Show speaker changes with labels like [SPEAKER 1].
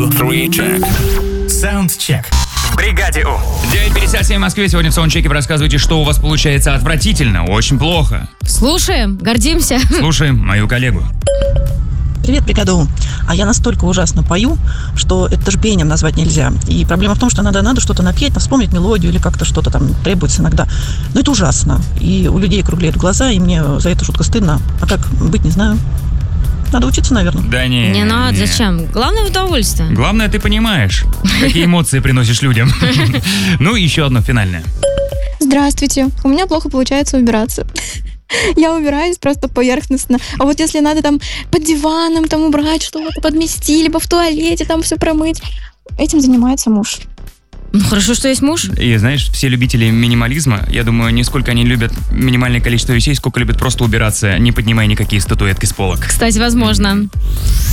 [SPEAKER 1] 3 check.
[SPEAKER 2] Саундчек.
[SPEAKER 3] В бригаде У.
[SPEAKER 4] 9:57 в Москве. Сегодня в саундчеке рассказывайте, что у вас получается отвратительно, очень плохо.
[SPEAKER 5] Слушаем, гордимся.
[SPEAKER 4] Слушаем мою коллегу.
[SPEAKER 6] Привет, бригада У. А я настолько ужасно пою, что это даже пением назвать нельзя. И проблема в том, что надо что-то напеть, вспомнить мелодию или как-то что-то там требуется иногда. Но это ужасно. И у людей круглеют глаза, и мне за это жутко стыдно. А как быть, не знаю. Надо учиться, наверное.
[SPEAKER 4] Да не.
[SPEAKER 5] Не надо, зачем? Главное удовольствие.
[SPEAKER 4] Главное, ты понимаешь, какие эмоции приносишь людям. Ну и еще одно финальное.
[SPEAKER 7] Здравствуйте. У меня плохо получается убираться. Я убираюсь просто поверхностно. А вот если надо там под диваном там убрать что-то, подмести, либо в туалете там все промыть, этим занимается муж.
[SPEAKER 5] Ну хорошо, что есть муж.
[SPEAKER 4] И знаешь, все любители минимализма, я думаю, не сколько они любят минимальное количество вещей, сколько любят просто убираться, не поднимая никакие статуэтки с полок.
[SPEAKER 5] Кстати, возможно.